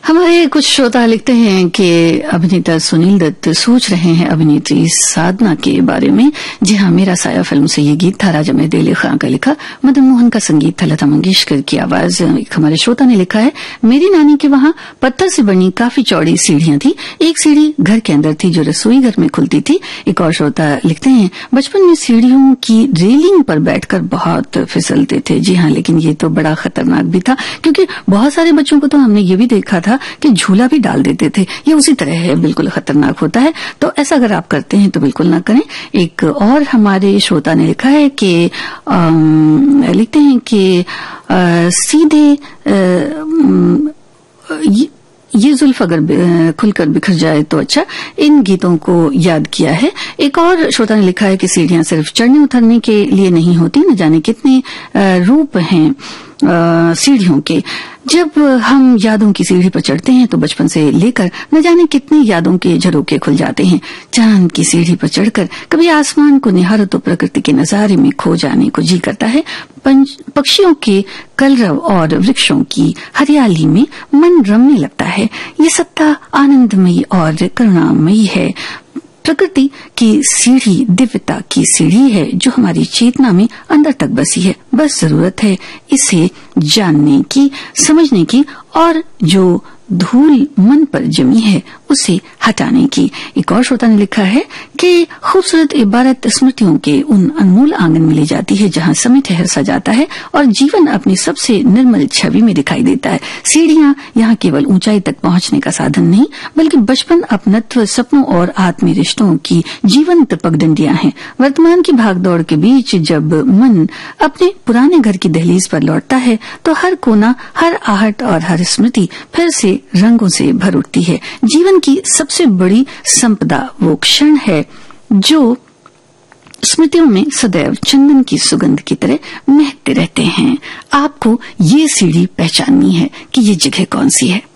हमारे कुछ श्रोता लिखते हैं कि अभिनेता सुनील दत्त सोच रहे हैं अभिनेत्री साधना के बारे में। जी हाँ, मेरा साया फिल्म से ये गीत था, राजा मेहदी अली खां का लिखा, मदन मोहन का संगीत था, लता मंगेशकर की आवाज। एक हमारे श्रोता ने लिखा है, मेरी नानी के वहां पत्थर से बनी काफी चौड़ी सीढ़ियां थी, एक सीढ़ी घर के अंदर थी जो रसोई घर में खुलती थी। एक और श्रोता लिखते हैं, बचपन में सीढ़ियों की रेलिंग पर बैठकर बहुत फिसलते थे। जी हाँ, लेकिन ये तो बड़ा खतरनाक भी था, क्योंकि बहुत सारे बच्चों को तो हमने ये भी देखा था कि झूला भी डाल देते थे। ये उसी तरह है, बिल्कुल खतरनाक होता है। तो ऐसा अगर आप करते हैं तो बिल्कुल ना करें। एक और हमारे श्रोता ने लिखा है कि लिखते हैं कि सीधे ये जुल्फ अगर खुलकर बिखर जाए तो अच्छा, इन गीतों को याद किया है। एक और श्रोता ने लिखा है कि सीढ़ियां सिर्फ चढ़ने उतरने के लिए नहीं होती, न जाने कितने रूप हैं सीढ़ियों के। जब हम यादों की सीढ़ी पर चढ़ते हैं तो बचपन से लेकर न जाने कितनी यादों के झरोके खुल जाते हैं। चांद की सीढ़ी पर चढ़कर कभी आसमान को निहारो तो प्रकृति के नजारे में खो जाने को जी करता है। पक्षियों के कलरव और वृक्षों की हरियाली में मन रमने लगता है। ये सत्ता आनंदमयी और करुणामयी है। प्रकृति की सीढ़ी दिव्यता की सीढ़ी है जो हमारी चेतना में अंदर तक बसी है। बस जरूरत है इसे जानने की, समझने की, और जो धूल मन पर जमी है उसे हटाने की। एक और श्रोता ने लिखा है कि खूबसूरत इबारत स्मृतियों के उन अनमोल आंगन में ले जाती है जहां समय ठहर सा जाता है और जीवन अपनी सबसे निर्मल छवि में दिखाई देता है। सीढ़ियां यहाँ केवल ऊंचाई तक पहुंचने का साधन नहीं, बल्कि बचपन, अपनत्व, सपनों और आत्मीय रिश्तों की जीवंत पगडंडियां हैं। वर्तमान की भागदौड़ के बीच जब मन अपने पुराने घर की दहलीज पर लौटता है तो हर कोना, हर आहट और हर स्मृति फिर से रंगों से भर उठती है। जीवन की सबसे बड़ी संपदा वो क्षण है जो स्मृतियों में सदैव चंदन की सुगंध की तरह महकते रहते हैं। आपको ये सीढ़ी पहचाननी है कि ये जगह कौन सी है।